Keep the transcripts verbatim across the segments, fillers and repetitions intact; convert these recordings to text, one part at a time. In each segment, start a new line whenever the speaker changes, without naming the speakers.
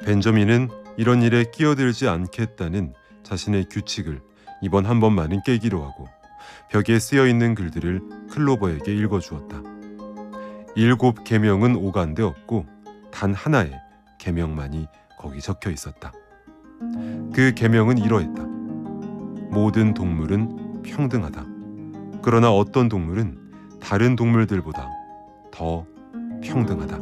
벤저민은 이런 일에 끼어들지 않겠다는 자신의 규칙을 이번 한 번만은 깨기로 하고 벽에 쓰여있는 글들을 클로버에게 읽어주었다. 일곱 계명은 오간데 없고 단 하나의 계명만이 거기 적혀 있었다. 그 계명은 이러했다. 모든 동물은 평등하다. 그러나 어떤 동물은 다른 동물들보다 더 평등하다.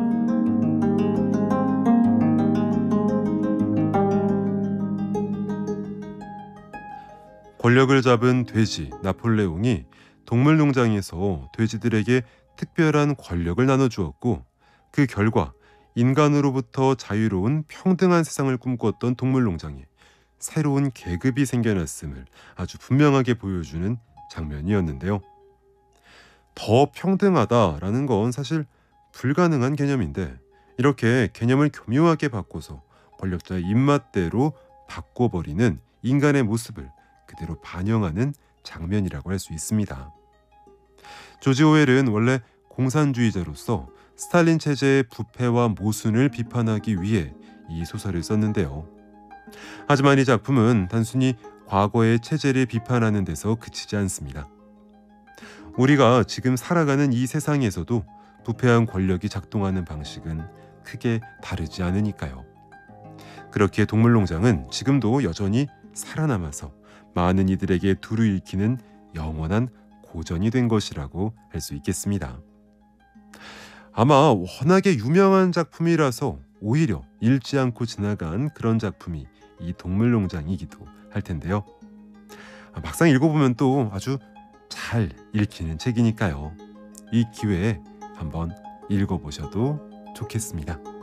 권력을 잡은 돼지 나폴레옹이 동물농장에서 돼지들에게 특별한 권력을 나눠주었고 그 결과 인간으로부터 자유로운 평등한 세상을 꿈꿨던 동물농장에 새로운 계급이 생겨났음을 아주 분명하게 보여주는 장면이었는데요. 더 평등하다라는 건 사실 불가능한 개념인데 이렇게 개념을 교묘하게 바꿔서 권력자의 입맛대로 바꿔버리는 인간의 모습을 그대로 반영하는 장면이라고 할 수 있습니다. 조지 오웰은 원래 공산주의자로서 스탈린 체제의 부패와 모순을 비판하기 위해 이 소설을 썼는데요. 하지만 이 작품은 단순히 과거의 체제를 비판하는 데서 그치지 않습니다. 우리가 지금 살아가는 이 세상에서도 부패한 권력이 작동하는 방식은 크게 다르지 않으니까요. 그렇기에 동물농장은 지금도 여전히 살아남아서 많은 이들에게 두루 읽히는 영원한 고전이 된 것이라고 할 수 있겠습니다. 아마 워낙에 유명한 작품이라서 오히려 읽지 않고 지나간 그런 작품이 이 동물농장이기도 할 텐데요. 막상 읽어보면 또 아주 잘 읽히는 책이니까요. 이 기회에 한번 읽어보셔도 좋겠습니다.